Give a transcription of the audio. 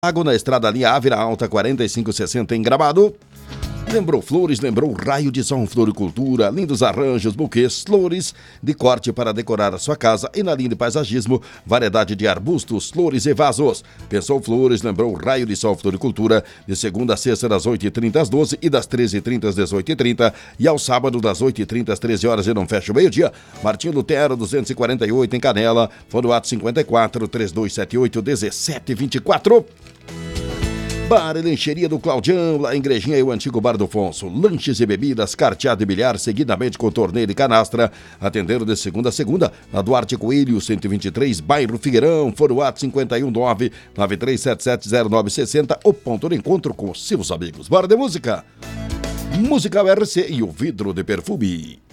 Lago na estrada linha Ávila Alta 4560 em Gramado. Lembrou flores, lembrou Raio de Sol Floricultura, lindos arranjos, buquês, flores de corte para decorar a sua casa e na linha de paisagismo, variedade de arbustos, flores e vasos. Pensou flores, lembrou Raio de Sol Floricultura, de segunda a sexta das 8h30 às 12 e das 13h30 às 18h30 e ao sábado das 8h30 às 13 horas e não fecha o meio-dia. Martinho Lutero 248 em Canela, fone WhatsApp 54 3278 1724. Bar e Lancheria do Claudião, lá em Igrejinha e o antigo Bar do Afonso. Lanches e bebidas, carteado e bilhar, seguidamente com torneira e canastra. Atendendo de segunda a segunda, na Duarte Coelho, 123, bairro Figueirão, fone WhatsApp 519-93770960, o ponto de encontro com seus amigos. Bora de música! Musical RC e o vidro de perfume.